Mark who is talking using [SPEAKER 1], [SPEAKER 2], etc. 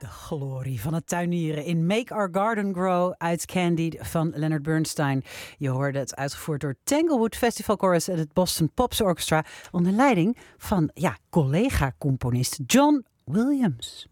[SPEAKER 1] De glorie van het tuinieren in Make Our Garden Grow uit Candied van Leonard Bernstein. Je hoorde het uitgevoerd door Tanglewood Festival Chorus en het Boston Pops Orchestra onder leiding van collega-componist John Williams.